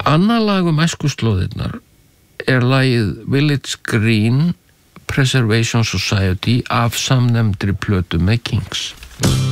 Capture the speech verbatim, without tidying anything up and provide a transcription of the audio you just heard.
Annað lag um æskuslóðirnar er lagið Village Green Preservation Society af samnefndri plötu með Kings.